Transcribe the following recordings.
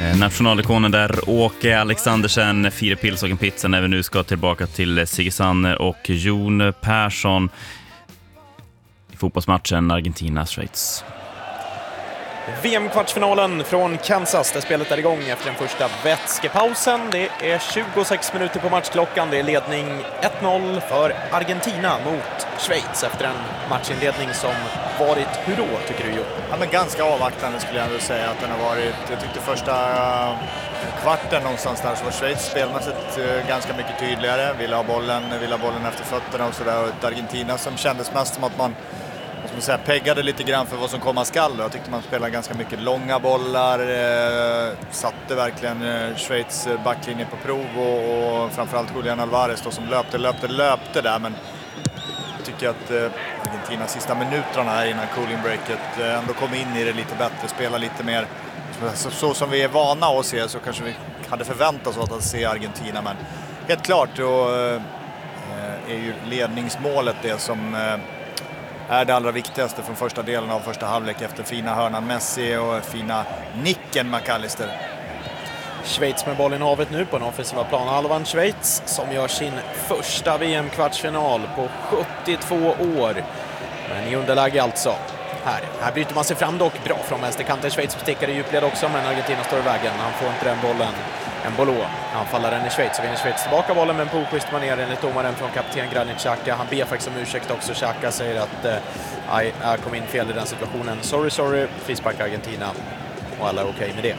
Nationalikonen där, Åke Alexandersen, 4 pils och en pizza när vi nu ska tillbaka till Sigge Sanner och Jon Persson i fotbollsmatchen Argentina-Schweiz. VM-kvartsfinalen från Kansas, där spelet är igång efter den första vätskepausen. Det är 26 minuter på matchklockan. Det är ledning 1-0 för Argentina mot Schweiz efter en matchinledning som varit, hur då tycker du, Jo? Ja, men ganska avvaktande skulle jag ändå säga att den har varit. Jag tyckte första kvarten någonstans där så var Schweiz spelmässigt ganska mycket tydligare. Ville ha bollen efter fötterna och sådär. Och ett Argentina som kändes mest som att man peggade lite grann för vad som komma skall. Jag tyckte man spelade ganska mycket långa bollar, satte verkligen Schweiz backlinje på prov och framförallt Julian Alvarez då, som löpte där, men jag tycker att Argentina sista minuterna här innan cooling breaket ändå kom in i det lite bättre, spela lite mer så som vi är vana att se, så kanske vi hade förväntat oss att se Argentina, men helt klart då är ju ledningsmålet det som är det allra viktigaste från första delen av första halvlek efter fina hörnan Messi och fina nicken McAllister. Schweiz med bollen i havet nu på den offensiva planhalvan. Schweiz som gör sin första VM-kvartsfinal på 72 år. Men i underläge alltså. Här bryter man sig fram dock bra från vänsterkanten. Schweiz stickar i djupled också, men Argentina står i vägen. Han får inte den bollen. Embolo, anfallaren i Schweiz, så vinner Schweiz tillbaka bollen, men på oschysst manér enligt domaren från kapten Granit Xhaka. Han ber faktiskt om ursäkt också. Xhaka säger att jag kom in fel i den situationen. Sorry, frispark Argentina. Och alla är okej med det.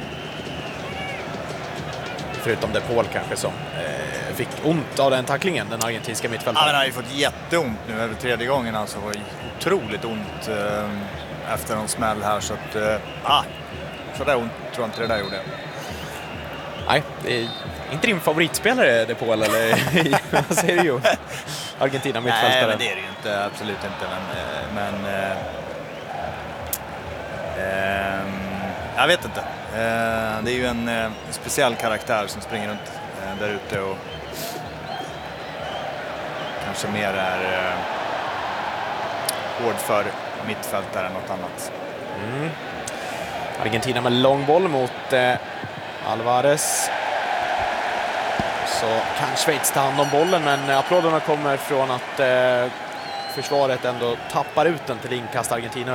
Förutom det Paul kanske som fick ont av den tacklingen, den argentinska mittfältaren. Ja, men han har ju fått jätteont nu över tredje gången, alltså var otroligt ont efter en smäll här, så att så där ont tror jag inte det där gjorde. Nej, det är inte din favoritspelare det Paul, eller vad säger du, ju? Argentina mittfältare. Nej, men det är det ju inte, absolut inte, men jag vet inte. Det är ju en speciell karaktär som springer runt där ute och kanske mer är hård för mittfältare än något annat. Argentina med lång boll mot Alvarez. Så kan Schweiz ta hand om bollen, men applåderna kommer från att försvaret ändå tappar ut den till inkast Argentina.